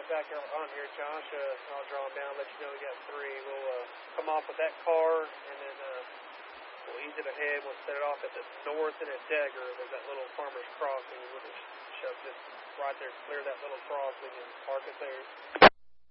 back on here, Josh. I'll draw them down, let you know we got 3. We'll come off with that car, and then we'll ease it ahead. We'll set it off at the north end of Dagger. There's that little farmer's crossing. We'll just shove this right there, clear that little cross. We can park it there.